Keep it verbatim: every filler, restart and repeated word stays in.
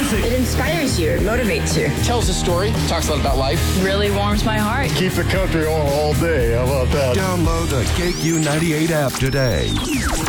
music. It inspires you, it motivates you. Tells a story, talks a lot about life. Really warms my heart. Keep the country on all day. How about that? Download the K Q ninety-eight app today.